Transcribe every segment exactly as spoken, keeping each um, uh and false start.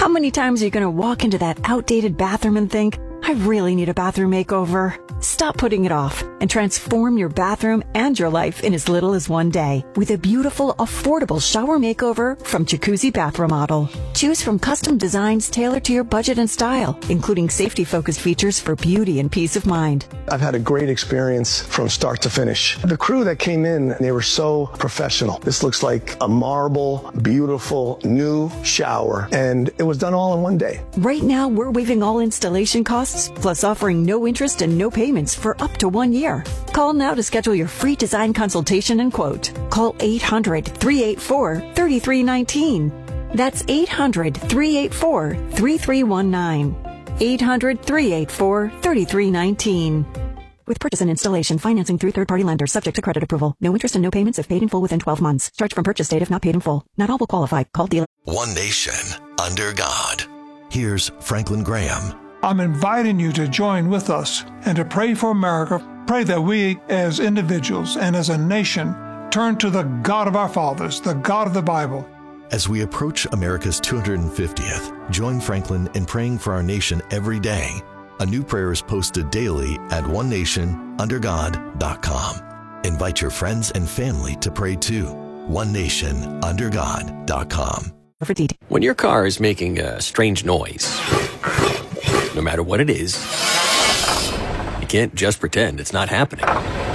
How many times are you going to walk into that outdated bathroom and think, I really need a bathroom makeover? Stop putting it off and transform your bathroom and your life in as little as one day with a beautiful, affordable shower makeover from Jacuzzi Bath Remodel. Choose from custom designs tailored to your budget and style, including safety-focused features for beauty and peace of mind. I've had a great experience from start to finish. The crew that came in, they were so professional. This looks like a marble, beautiful, new shower, and it was done all in one day. Right now, we're waiving all installation costs, plus offering no interest and no payments for up to one year. Call now to schedule your free design consultation and quote. Call eight hundred, three eight four, three three one nine. That's eight hundred, three eight four, three three one nine. eight hundred, three eight four, three three one nine. With purchase and installation, financing through third-party lenders subject to credit approval. No interest and no payments if paid in full within twelve months. Charge from purchase date if not paid in full. Not all will qualify. Call dealer. One nation under God. Here's Franklin Graham. I'm inviting you to join with us and to pray for America. Pray that we as individuals and as a nation turn to the God of our fathers, the God of the Bible. As we approach America's two hundred fiftieth, join Franklin in praying for our nation every day. A new prayer is posted daily at one nation under god dot com. Invite your friends and family to pray too. one nation under god dot com. When your car is making a strange noise, no matter what it is, you can't just pretend it's not happening.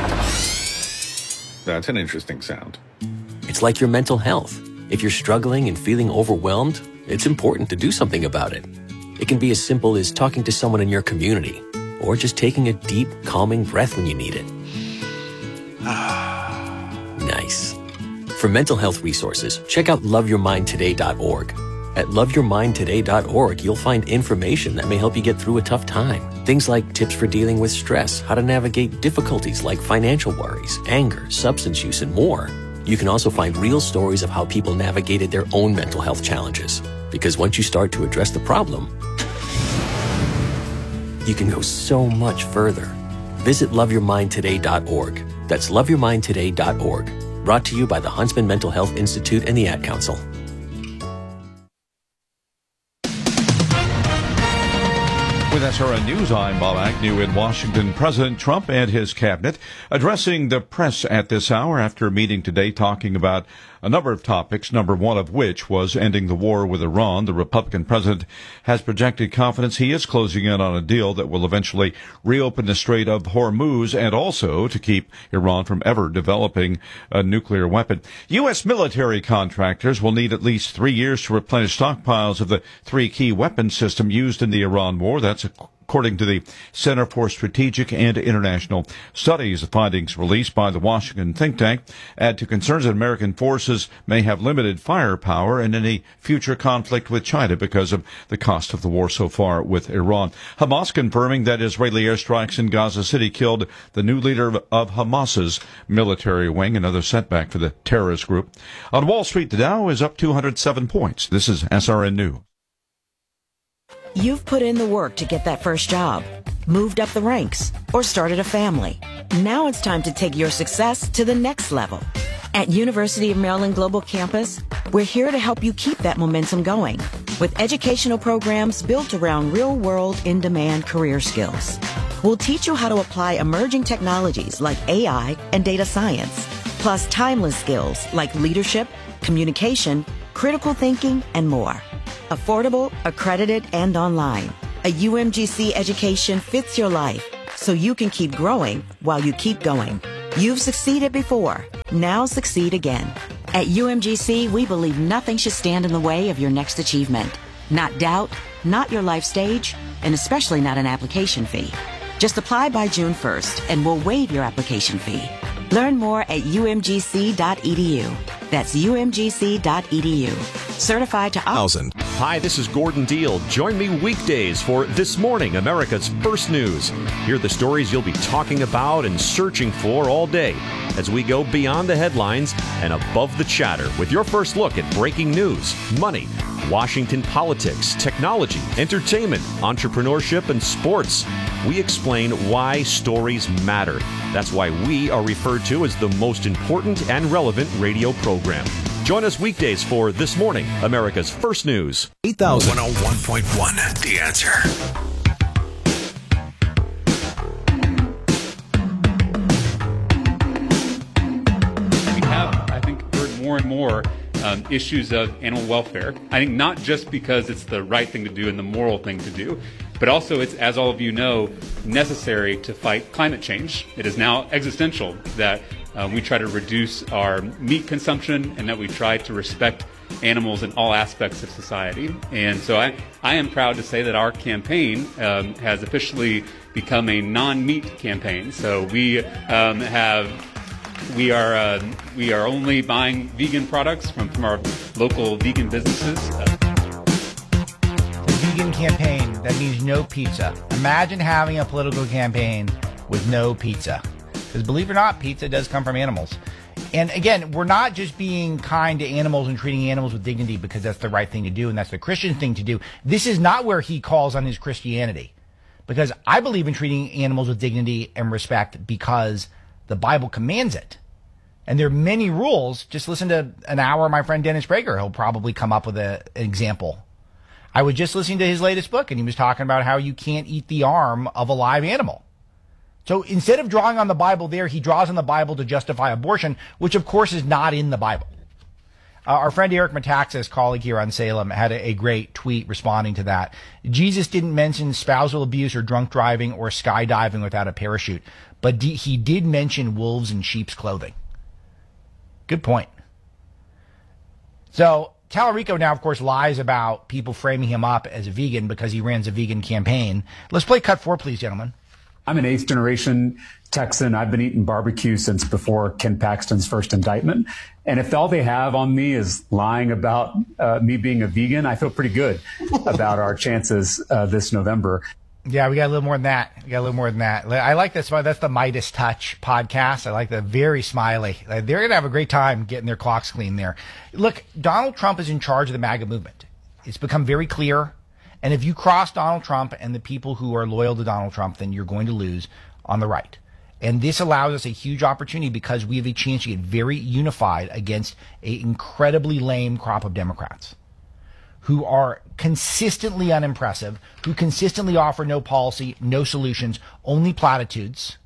That's an interesting sound. It's like your mental health. If you're struggling and feeling overwhelmed, it's important to do something about it. It can be as simple as talking to someone in your community, or just taking a deep, calming breath when you need it. Nice. For mental health resources, check out love your mind today dot org. At love your mind today dot org, you'll find information that may help you get through a tough time. Things like tips for dealing with stress, how to navigate difficulties like financial worries, anger, substance use, and more. You can also find real stories of how people navigated their own mental health challenges. Because once you start to address the problem, you can go so much further. Visit love your mind today dot org. That's love your mind today dot org. Brought to you by the Huntsman Mental Health Institute and the Ad Council. With S R N News, I'm Bob Agnew in Washington. President Trump and his cabinet addressing the press at this hour after a meeting today talking about a number of topics, number one of which was ending the war with Iran. The Republican president has projected confidence he is closing in on a deal that will eventually reopen the Strait of Hormuz and also to keep Iran from ever developing a nuclear weapon. U S military contractors will need at least three years to replenish stockpiles of the three key weapon system used in the Iran war. That's according to the Center for Strategic and International Studies. The findings released by the Washington think tank add to concerns that American forces may have limited firepower in any future conflict with China because of the cost of the war so far with Iran. Hamas confirming that Israeli airstrikes in Gaza City killed the new leader of Hamas's military wing, another setback for the terrorist group. On Wall Street, the Dow is up two hundred seven points. This is S R N News. You've put in the work to get that first job, moved up the ranks, or started a family. Now it's time to take your success to the next level. At University of Maryland Global Campus, we're here to help you keep that momentum going with educational programs built around real-world, in-demand career skills. We'll teach you how to apply emerging technologies like A I and data science, plus timeless skills like leadership, communication, critical thinking, and more. Affordable, accredited, and online. A U M G C education fits your life so you can keep growing while you keep going. You've succeeded before. Now succeed again. At U M G C, we believe nothing should stand in the way of your next achievement. Not doubt, not your life stage, and especially not an application fee. Just apply by June first and we'll waive your application fee. Learn more at U M G C dot E D U. That's U M G C dot E D U. Certified to thousand. Hi, this is Gordon Deal. Join me weekdays for This Morning, America's First News. Hear the stories you'll be talking about and searching for all day as we go beyond the headlines and above the chatter with your first look at breaking news, money, Washington politics, technology, entertainment, entrepreneurship, and sports. We explain why stories matter. That's why we are referred to as the most important and relevant radio program. Join us weekdays for This Morning, America's First News. eight thousand one oh one point one, The Answer. We have, I think, heard more and more um, issues of animal welfare. I think not just because it's the right thing to do and the moral thing to do, but also it's, as all of you know, necessary to fight climate change. It is now existential that uh, we try to reduce our meat consumption and that we try to respect animals in all aspects of society. And so I, I am proud to say that our campaign um, has officially become a non-meat campaign. So we um, have we are uh, we are only buying vegan products from, from our local vegan businesses. Vegan campaign, that means no pizza. Imagine having a political campaign with no pizza. Because believe it or not, pizza does come from animals. And again, we're not just being kind to animals and treating animals with dignity because that's the right thing to do and that's the Christian thing to do. This is not where he calls on his Christianity. Because I believe in treating animals with dignity and respect because the Bible commands it. And there are many rules. Just listen to an hour of my friend Dennis Prager. He'll probably come up with a, an example. I was just listening to his latest book, and he was talking about how you can't eat the arm of a live animal. So instead of drawing on the Bible there, he draws on the Bible to justify abortion, which of course is not in the Bible. Uh, our friend Eric Metaxas, colleague here on Salem, had a, a great tweet responding to that. Jesus didn't mention spousal abuse or drunk driving or skydiving without a parachute, but d- he did mention wolves in sheep's clothing. Good point. So Tallarico now, of course, lies about people framing him up as a vegan because he runs a vegan campaign. Let's play cut four, please, gentlemen. I'm an eighth generation Texan. I've been eating barbecue since before Ken Paxton's first indictment. And if all they have on me is lying about uh, me being a vegan, I feel pretty good about our chances uh, this November. Yeah, we got a little more than that. We got a little more than that. I like this. That's the Midas Touch podcast. I like that. Very smiley. They're going to have a great time getting their clocks clean there. Look, Donald Trump is in charge of the MAGA movement. It's become very clear. And if you cross Donald Trump and the people who are loyal to Donald Trump, then you're going to lose on the right. And this allows us a huge opportunity because we have a chance to get very unified against an incredibly lame crop of Democrats who are consistently unimpressive, who consistently offer no policy, no solutions, only platitudes.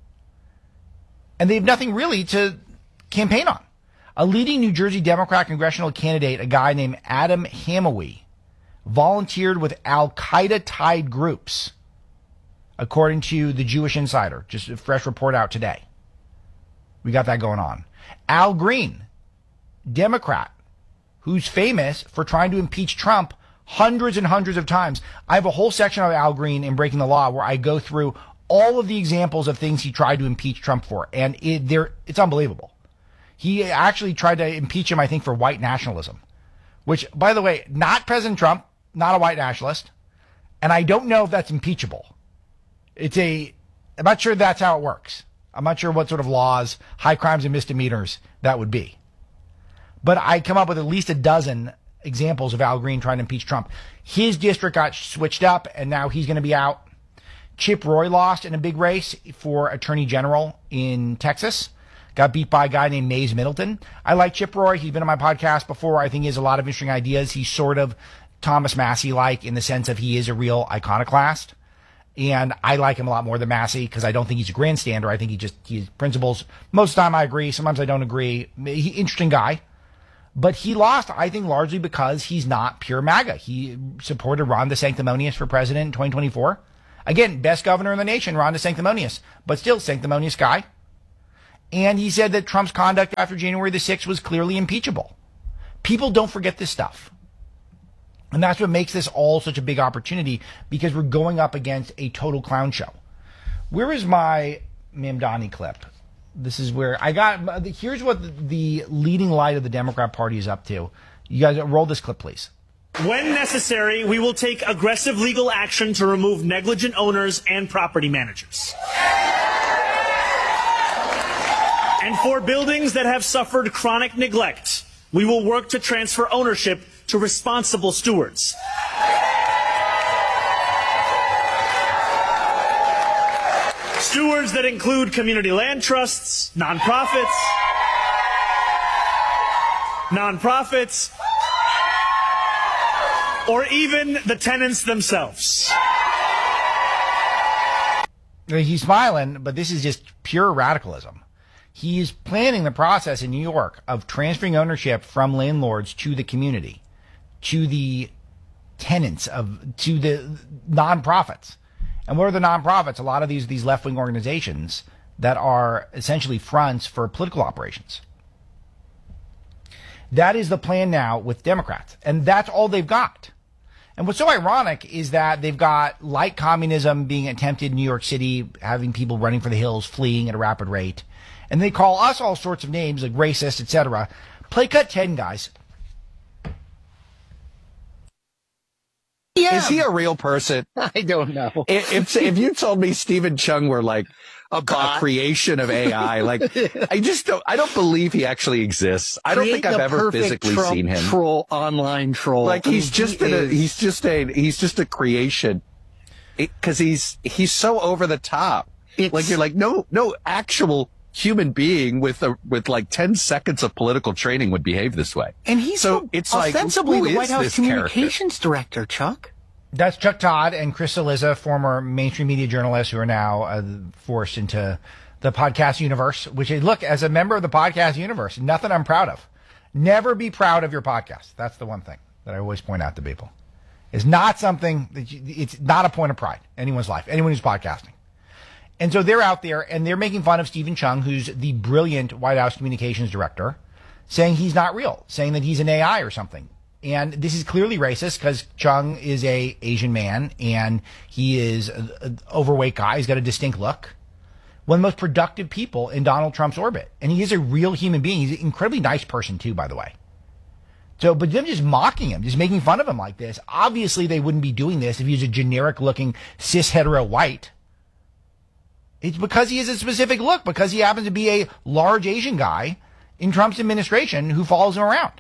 And they have nothing really to campaign on. A leading New Jersey Democrat congressional candidate, a guy named Adam Hamawi, volunteered with Al-Qaeda-tied groups, according to the Jewish Insider. Just a fresh report out today. We got that going on. Al Green, Democrat, who's famous for trying to impeach Trump hundreds and hundreds of times. I have a whole section of Al Green in Breaking the Law where I go through all of the examples of things he tried to impeach Trump for, and it, they're, it's unbelievable. He actually tried to impeach him, I think, for white nationalism, which, by the way, not President Trump, not a white nationalist, and I don't know if that's impeachable. It's a, I'm not sure that's how it works. I'm not sure what sort of laws, high crimes and misdemeanors that would be. But I come up with at least a dozen examples of Al Green trying to impeach Trump. His district got switched up, and now he's going to be out. Chip Roy lost in a big race for attorney general in Texas. Got beat by a guy named Mays Middleton. I like Chip Roy. He's been on my podcast before. I think he has a lot of interesting ideas. He's sort of Thomas Massey-like in the sense of he is a real iconoclast. And I like him a lot more than Massey because I don't think he's a grandstander. I think he just, his principles, most of the time I agree. Sometimes I don't agree. He, interesting guy. But he lost, I think, largely because he's not pure MAGA. He supported Ron DeSanctimonious for president in twenty twenty-four. Again, best governor in the nation, Ron DeSanctimonious, but still sanctimonious guy. And he said that Trump's conduct after January the sixth was clearly impeachable. People don't forget this stuff. And that's what makes this all such a big opportunity because we're going up against a total clown show. Where is my Mamdani clip? This is where I got, here's what the leading light of the Democrat Party is up to. You guys roll this clip, please. When necessary, we will take aggressive legal action to remove negligent owners and property managers. And for buildings that have suffered chronic neglect, we will work to transfer ownership to responsible stewards. Stewards that include community land trusts, nonprofits, nonprofits, or even the tenants themselves. He's smiling, but this is just pure radicalism. He's planning the process in New York of transferring ownership from landlords to the community, to the tenants of, to the nonprofits. And what are the nonprofits? A lot of these, these left-wing organizations that are essentially fronts for political operations. That is the plan now with Democrats. And that's all they've got. And what's so ironic is that they've got light communism being attempted in New York City, having people running for the hills, fleeing at a rapid rate. And they call us all sorts of names like racist, et cetera. Play cut ten, guys. Yeah. Is he a real person? I don't know. If, if, if you told me Stephen Chung were like a, a creation of A I, like I just don't, I don't believe he actually exists. I don't Create think I've ever physically Trump seen him. Troll, online troll. Like he's I mean, just he an, a, is... he's just a, he's just a creation. Because he's, he's so over the top. It's... Like you're like, no, no actual human being with a, with like ten seconds of political training would behave this way. And he's so so it's ostensibly like, the White House communications character? director, Chuck. That's Chuck Todd and Chris Cillizza, former mainstream media journalists who are now uh, forced into the podcast universe, which is, look, as a member of the podcast universe, nothing I'm proud of. Never be proud of your podcast. That's the one thing that I always point out to people. It's not something that you, it's not a point of pride in anyone's life, anyone who's podcasting. And so they're out there and they're making fun of Stephen Chung, who's the brilliant White House communications director, saying he's not real, saying that he's an A I or something. And this is clearly racist because Chung is a Asian man and he is an overweight guy. He's got a distinct look. One of the most productive people in Donald Trump's orbit. And he is a real human being. He's an incredibly nice person too, by the way. So, but them just mocking him, just making fun of him like this. Obviously they wouldn't be doing this if he was a generic looking cis hetero white. It's because he has a specific look, because he happens to be a large Asian guy in Trump's administration who follows him around.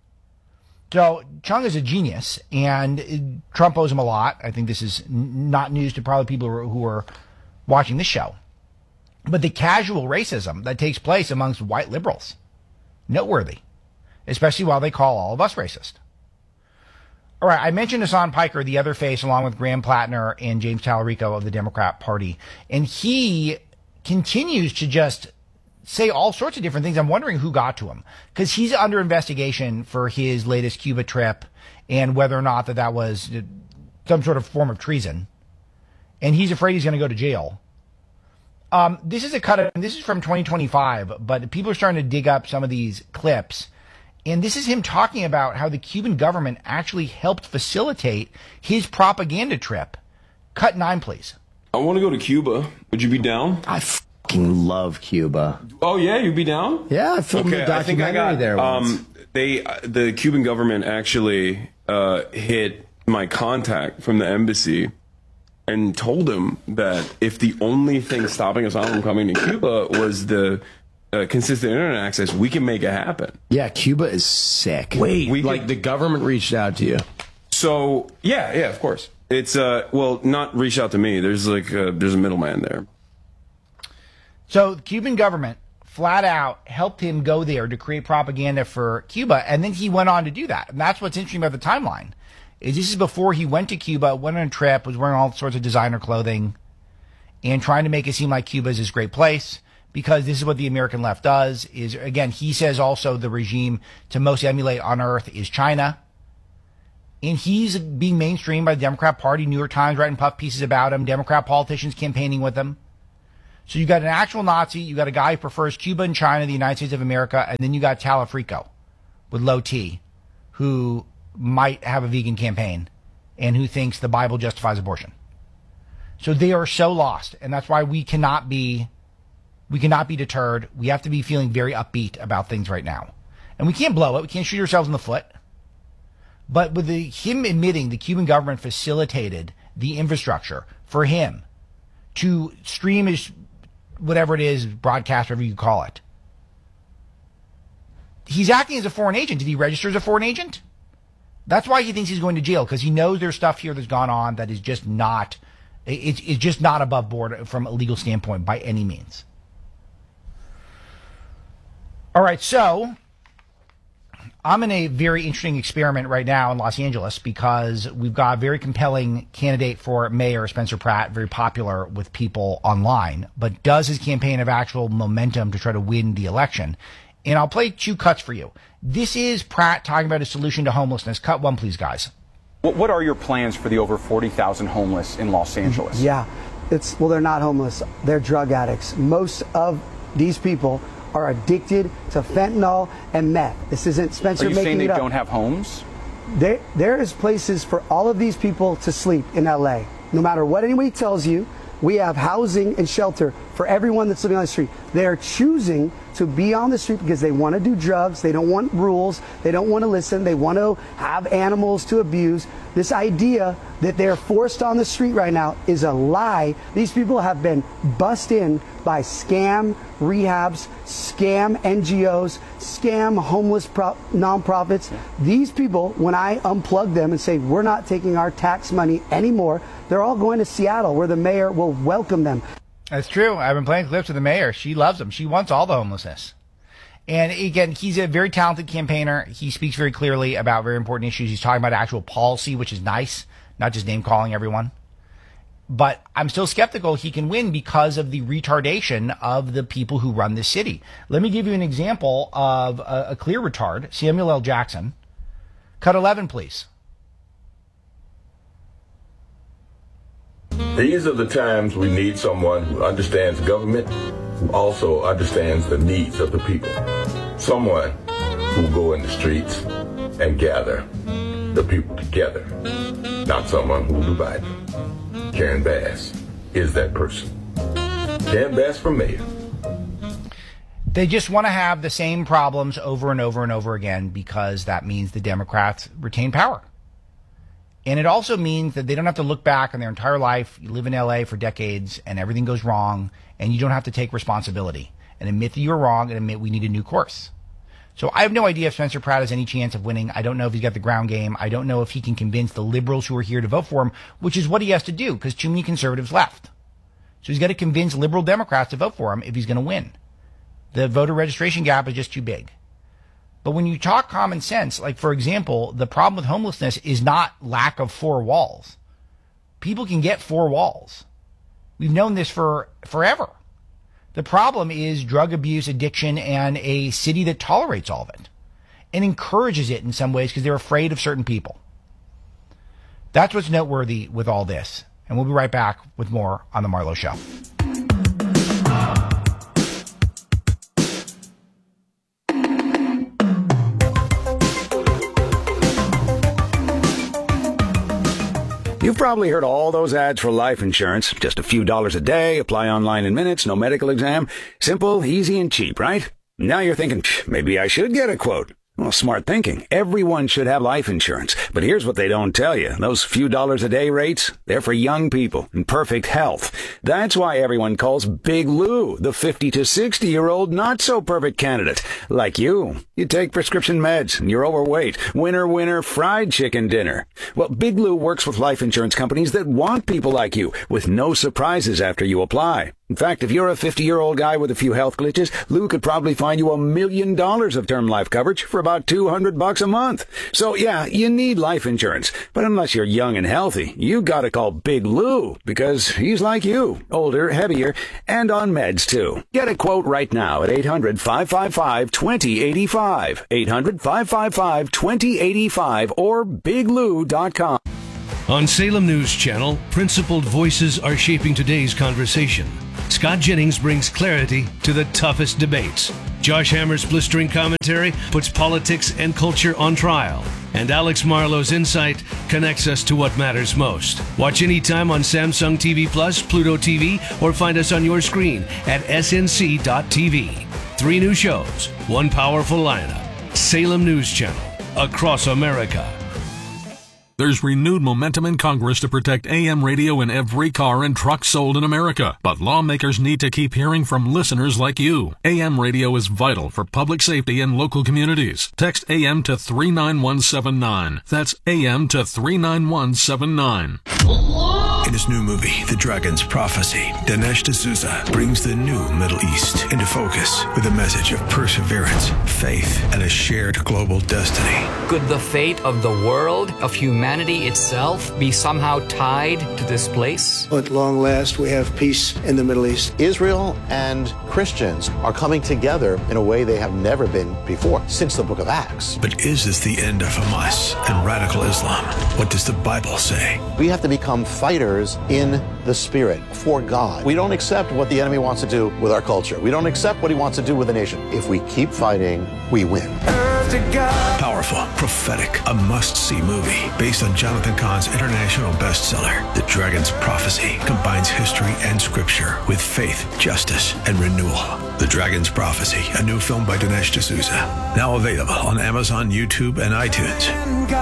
So Chung is a genius, and Trump owes him a lot. I think this is not news to probably people who are watching this show. But the casual racism that takes place amongst white liberals, noteworthy, especially while they call all of us racist. All right, I mentioned Hassan Piker, the other face, along with Graham Plattner and James Tallarico of the Democrat Party. And he continues to just say all sorts of different things. I'm wondering who got to him, because he's under investigation for his latest Cuba trip and whether or not that that was some sort of form of treason. And he's afraid he's going to go to jail. Um, this is a cut of, this is from twenty twenty-five, but people are starting to dig up some of these clips. And this is him talking about how the Cuban government actually helped facilitate his propaganda trip. Cut nine, please. I want to go to Cuba. Would you be down? I fucking love Cuba. Oh yeah, you'd be down? Yeah, I filmed okay, a documentary I think I got, there once. Um, they, uh, the Cuban government actually uh, hit my contact from the embassy and told him that if the only thing stopping us from coming to Cuba was the uh, consistent internet access, we can make it happen. Yeah, Cuba is sick. Wait, we like could, the government reached out to you? So yeah, yeah, of course. It's uh, well, not reach out to me. There's like uh, there's a middleman there. So the Cuban government flat out helped him go there to create propaganda for Cuba, and then he went on to do that. And that's what's interesting about the timeline. Is this is before he went to Cuba, went on a trip, was wearing all sorts of designer clothing, and trying to make it seem like Cuba is this great place, because this is what the American left does. Is again, he says also the regime to most emulate on earth is China. And he's being mainstreamed by the Democrat Party, New York Times writing puff pieces about him, Democrat politicians campaigning with him. So you got an actual Nazi, you got a guy who prefers Cuba and China, the United States of America, and then you got Tallarico with low T, who might have a vegan campaign and who thinks the Bible justifies abortion. So they are so lost, and that's why we cannot be we cannot be deterred. We have to be feeling very upbeat about things right now. And we can't blow it. We can't shoot ourselves in the foot. But with the, him admitting the Cuban government facilitated the infrastructure for him to stream his, whatever it is, broadcast, whatever you call it. He's acting as a foreign agent. Did he register as a foreign agent? That's why he thinks he's going to jail, because he knows there's stuff here that's gone on that is just not, it's, it's just not above board from a legal standpoint by any means. All right, so I'm in a very interesting experiment right now in Los Angeles because we've got a very compelling candidate for mayor, Spencer Pratt, very popular with people online, but does his campaign have actual momentum to try to win the election? And I'll play two cuts for you. This is Pratt talking about his solution to homelessness. Cut one, please, guys. What, what are your plans for the over forty thousand homeless in Los Angeles? Yeah, it's, well, they're not homeless. They're drug addicts. Most of these people are addicted to fentanyl and meth. This isn't Spencer making it up. Are you saying they don't have homes? There, there is places for all of these people to sleep in L A. No matter what anybody tells you, we have housing and shelter for everyone that's living on the street. They are choosing to be on the street because they want to do drugs. They don't want rules. They don't want to listen. They want to have animals to abuse. This idea that they're forced on the street right now is a lie. These people have been bussed in by scam rehabs, scam N G Os, scam homeless pro- nonprofits. These people, when I unplug them and say, we're not taking our tax money anymore, they're all going to Seattle where the mayor will welcome them. That's true. I've been playing clips with the mayor. She loves them. She wants all the homelessness. And again, he's a very talented campaigner. He speaks very clearly about very important issues. He's talking about actual policy, which is nice, not just name calling everyone. But I'm still skeptical he can win because of the retardation of the people who run this city. Let me give you an example of a, a clear retard, Samuel L. Jackson. Cut eleven, please. These are the times we need someone who understands government, who also understands the needs of the people. Someone who will go in the streets and gather the people together, not someone who will divide them. Karen Bass is that person. Karen Bass for mayor. They just want to have the same problems over and over and over again because that means the Democrats retain power. And it also means that they don't have to look back on their entire life. You live in L A for decades and everything goes wrong and you don't have to take responsibility and admit that you're wrong and admit we need a new course. So I have no idea if Spencer Pratt has any chance of winning. I don't know if he's got the ground game. I don't know if he can convince the liberals who are here to vote for him, which is what he has to do because too many conservatives left. So he's got to convince liberal Democrats to vote for him if he's going to win. The voter registration gap is just too big. But when you talk common sense, like, for example, the problem with homelessness is not lack of four walls. People can get four walls. We've known this for forever. The problem is drug abuse, addiction, and a city that tolerates all of it and encourages it in some ways because they're afraid of certain people. That's what's noteworthy with all this. And we'll be right back with more on The Marlowe Show. You've probably heard all those ads for life insurance. Just a few dollars a day, apply online in minutes, no medical exam. Simple, easy, and cheap, right? Now you're thinking, maybe I should get a quote. Well, smart thinking. Everyone should have life insurance. But here's what they don't tell you. Those few dollars a day rates, they're for young people in perfect health. That's why everyone calls Big Lou the fifty to sixty year old not so perfect candidate. Like you. You take prescription meds and you're overweight. Winner, winner, fried chicken dinner. Well, Big Lou works with life insurance companies that want people like you with no surprises after you apply. In fact, if you're a fifty-year-old guy with a few health glitches, Lou could probably find you a million dollars of term life coverage for about two hundred bucks a month. So yeah, you need life insurance. But unless you're young and healthy, you gotta call Big Lou because he's like you, older, heavier, and on meds too. Get a quote right now at eight hundred, five five five, two zero eight five, eight hundred, five five five, two zero eight five or big lou dot com. On Salem News Channel, principled voices are shaping today's conversation. Scott Jennings brings clarity to the toughest debates. Josh Hammer's blistering commentary puts politics and culture on trial. And Alex Marlowe's insight connects us to what matters most. Watch anytime on Samsung T V Plus, Pluto T V, or find us on your screen at S N C dot T V. Three new shows, one powerful lineup. Salem News Channel, across America. There's renewed momentum in Congress to protect A M radio in every car and truck sold in America. But lawmakers need to keep hearing from listeners like you. A M radio is vital for public safety and local communities. Text A M to three nine one seven nine. That's A M to three nine one seven nine. In his new movie, The Dragon's Prophecy, Dinesh D'Souza brings the new Middle East into focus with a message of perseverance, faith, and a shared global destiny. Could the fate of the world, of humanity itself, be somehow tied to this place? At long last, we have peace in the Middle East. Israel and Christians are coming together in a way they have never been before, since the book of Acts. But is this the end of Hamas and radical Islam? What does the Bible say? We have to become fighters in the spirit for God. We don't accept what the enemy wants to do with our culture. We don't accept what he wants to do with the nation. If we keep fighting, we win. Powerful, prophetic, a must-see movie based on Jonathan Cahn's international bestseller, The Dragon's Prophecy, combines history and scripture with faith, justice, and renewal. The Dragon's Prophecy, a new film by Dinesh D'Souza, now available on Amazon, YouTube, and iTunes.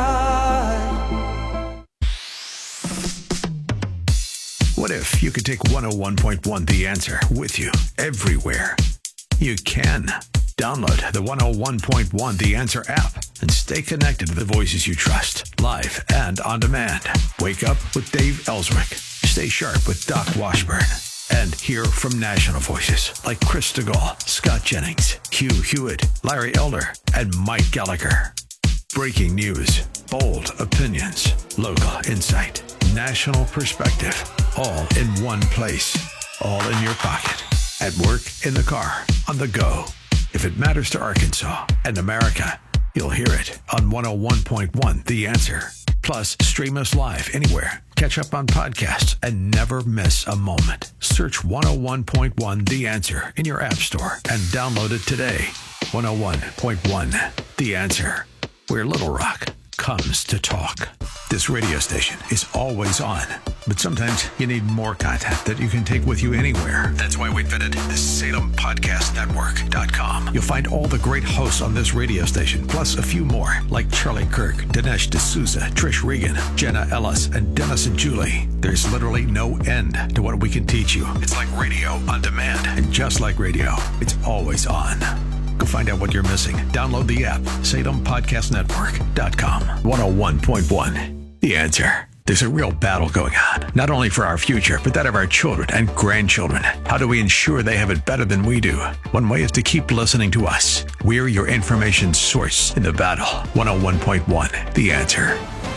What if you could take one oh one point one The Answer with you everywhere? You can. Download the one oh one point one The Answer app and stay connected to the voices you trust, live and on demand. Wake up with Dave Ellswick. Stay sharp with Doc Washburn. And hear from national voices like Chris DeGaulle, Scott Jennings, Hugh Hewitt, Larry Elder, and Mike Gallagher. Breaking news, bold opinions, local insight, national perspective, all in one place, all in your pocket, at work, in the car, on the go. If it matters to Arkansas and America, you'll hear it on one oh one point one The Answer. Plus, stream us live anywhere. Catch up on podcasts and never miss a moment. Search one oh one point one The Answer in your app store and download it today. one oh one point one The Answer, where Little Rock comes to talk. This radio station is always on, but sometimes you need more content that you can take with you anywhere. That's why we invented the Salem Podcast Network dot com. You'll find all the great hosts on this radio station, plus a few more, like Charlie Kirk, Dinesh D'Souza, Trish Regan, Jenna Ellis, and Dennis and Julie. There's literally no end to what we can teach you. It's like radio on demand, and just like radio, it's always on. Go find out what you're missing. Download the app, Salem Podcast Network dot com. one oh one point one The Answer. There's a real battle going on, not only for our future, but that of our children and grandchildren. How do we ensure they have it better than we do? One way is to keep listening to us. We're your information source in the battle. one oh one point one The Answer.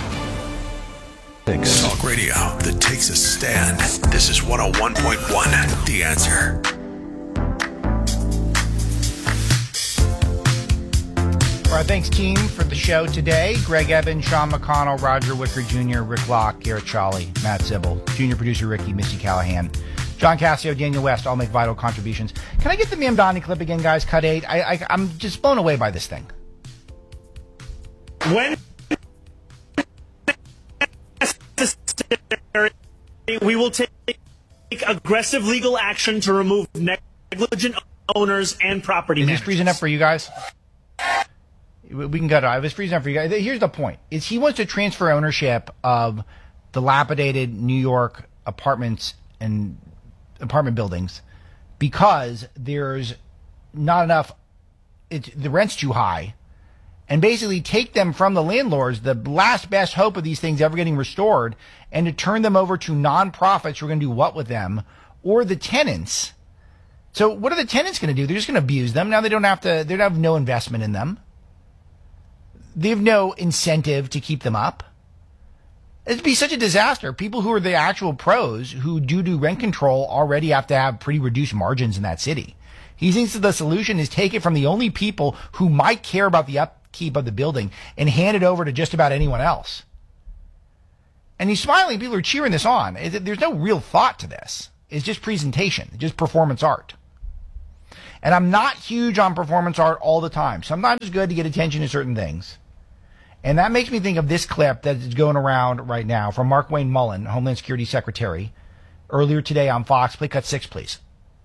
Talk radio that takes a stand. This is one oh one point one The Answer. All right, thanks, team, for the show today. Greg Evans, Sean McConnell, Roger Wicker Junior, Rick Locke, Garrett Chawley, Matt Zibble, Junior Producer Ricky, Missy Callahan, John Cassio, Daniel West, all make vital contributions. Can I get the Mamdani clip again, guys? Cut eight. I, I, I'm just blown away by this thing. When necessary, we will take aggressive legal action to remove negligent owners and property Is managers. this freezing up for you guys? We can cut it off. It's freezing up for you guys. Here's the point: is he wants to transfer ownership of dilapidated New York apartments and apartment buildings because there's not enough. It's, the rent's too high, and basically take them from the landlords, the last best hope of these things ever getting restored, and to turn them over to nonprofits who are going to do what with them, or the tenants. So what are the tenants going to do? They're just going to abuse them. Now they don't have to. They have no investment in them. They have no incentive to keep them up. It'd be such a disaster. People who are the actual pros who do do rent control already have to have pretty reduced margins in that city. He thinks that the solution is take it from the only people who might care about the upkeep of the building and hand it over to just about anyone else. And he's smiling. People are cheering this on. There's no real thought to this. It's just presentation, just performance art. And I'm not huge on performance art all the time. Sometimes it's good to get attention to certain things. And that makes me think of this clip that is going around right now from Markwayne Mullin, Homeland Security Secretary, earlier today on Fox. Play cut six, please.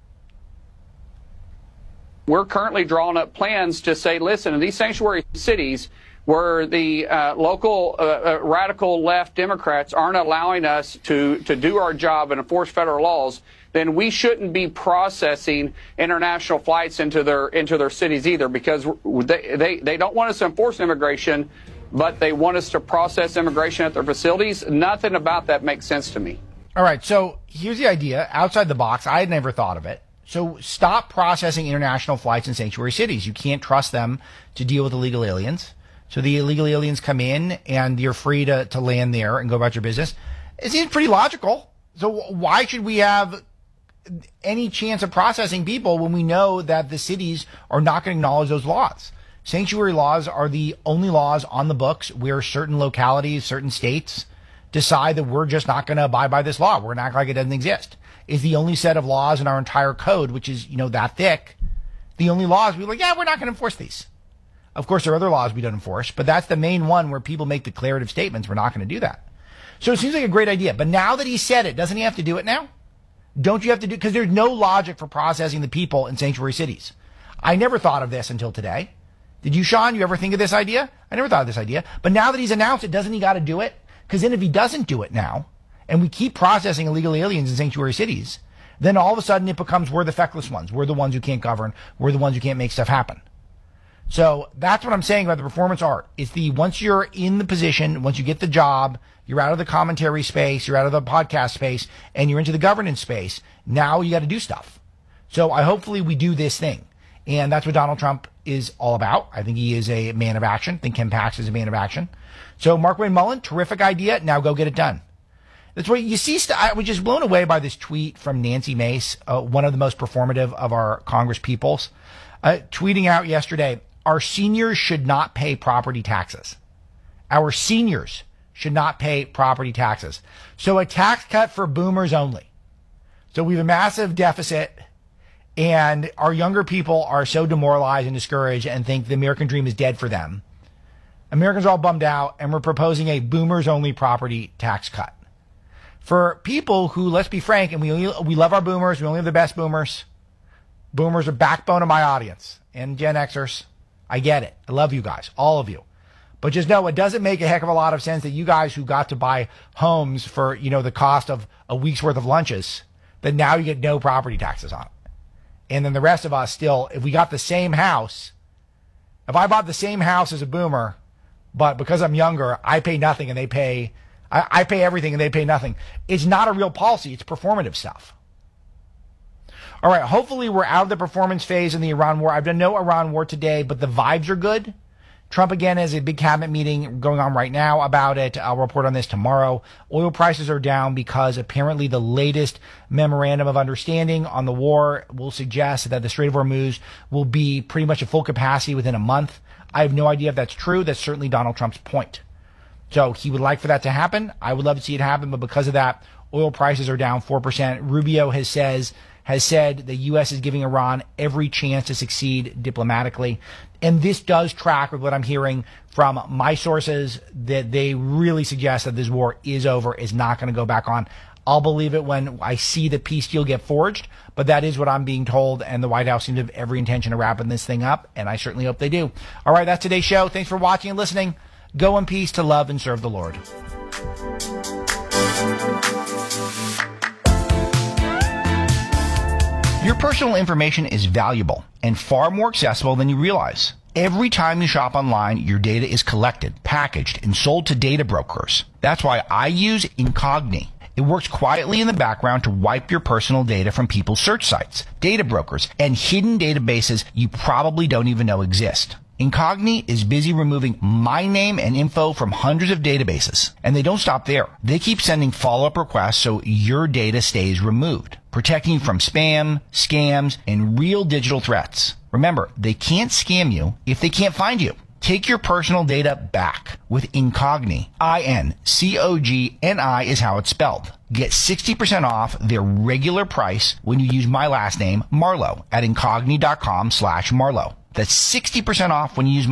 We're currently drawing up plans to say, listen, in these sanctuary cities where the uh, local uh, uh, radical left Democrats aren't allowing us to, to do our job and enforce federal laws, then we shouldn't be processing international flights into their into their cities either, because they, they, they don't want us to enforce immigration, but they want us to process immigration at their facilities. Nothing about that makes sense to me. All right, so here's the idea. Outside the box, I had never thought of it. So stop processing international flights in sanctuary cities. You can't trust them to deal with illegal aliens. So the illegal aliens come in and you're free to, to land there and go about your business. It seems pretty logical. So why should we have any chance of processing people when we know that the cities are not going to acknowledge those laws? Sanctuary laws are the only laws on the books where certain localities, certain states decide that we're just not going to abide by this law. We're going to act like it doesn't exist. It's the only set of laws in our entire code, which is, you know, that thick. The only laws we're like, yeah, we're not going to enforce these. Of course, there are other laws we don't enforce, but that's the main one where people make declarative statements. We're not going to do that. So it seems like a great idea. But now that he said it, doesn't he have to do it now? Don't you have to do, because there's no logic for processing the people in sanctuary cities. I never thought of this until today. Did you, Sean? You ever think of this idea? I never thought of this idea. But now that he's announced it, doesn't he got to do it? Because then if he doesn't do it now, and we keep processing illegal aliens in sanctuary cities, then all of a sudden it becomes we're the feckless ones. We're the ones who can't govern. We're the ones who can't make stuff happen. So that's what I'm saying about the performance art. It's the, once you're in the position, once you get the job, you're out of the commentary space, you're out of the podcast space, and you're into the governance space, now you got to do stuff. So I hopefully we do this thing. And that's what Donald Trump is all about. I think he is a man of action. I think Ken Paxton is a man of action. So Markwayne Mullin, terrific idea. Now go get it done. That's what you see. St- I was just blown away by this tweet from Nancy Mace, uh, one of the most performative of our Congress peoples, uh, tweeting out yesterday, our seniors should not pay property taxes. Our seniors should not pay property taxes. So a tax cut for boomers only. So we have a massive deficit, and our younger people are so demoralized and discouraged and think the American dream is dead for them. Americans are all bummed out, and we're proposing a boomers-only property tax cut. For people who, let's be frank, and we we love our boomers, we only have the best boomers. Boomers are backbone of my audience, and Gen Xers. I get it. I love you guys, all of you. But just know it doesn't make a heck of a lot of sense that you guys who got to buy homes for, you know, the cost of a week's worth of lunches, that now you get no property taxes on it. And then the rest of us still, if we got the same house, if I bought the same house as a boomer, but because I'm younger, I pay nothing and they pay, I, I pay everything and they pay nothing. It's not a real policy. It's performative stuff. All right, hopefully we're out of the performance phase in the Iran war. I've done no Iran war today, but the vibes are good. Trump again has a big cabinet meeting going on right now about it. I'll report on this tomorrow. Oil prices are down because apparently the latest memorandum of understanding on the war will suggest that the Strait of Hormuz will be pretty much at full capacity within a month. I have no idea if that's true. That's certainly Donald Trump's point. So he would like for that to happen. I would love to see it happen, but because of that, oil prices are down four percent. Rubio has says has said the U S is giving Iran every chance to succeed diplomatically. And this does track with what I'm hearing from my sources, that they really suggest that this war is over, is not going to go back on. I'll believe it when I see the peace deal get forged, but that is what I'm being told, and the White House seems to have every intention of wrapping this thing up, and I certainly hope they do. All right, that's today's show. Thanks for watching and listening. Go in peace to love and serve the Lord. Your personal information is valuable and far more accessible than you realize. Every time you shop online, your data is collected, packaged, and sold to data brokers. That's why I use Incogni. It works quietly in the background to wipe your personal data from people's search sites, data brokers, and hidden databases you probably don't even know exist. Incogni is busy removing my name and info from hundreds of databases. And they don't stop there. They keep sending follow-up requests so your data stays removed, protecting you from spam, scams, and real digital threats. Remember, they can't scam you if they can't find you. Take your personal data back with Incogni. I N C O G N I is how it's spelled. Get sixty percent off their regular price when you use my last name, Marlowe, at incogni.com slash Marlowe. That's sixty percent off when you use my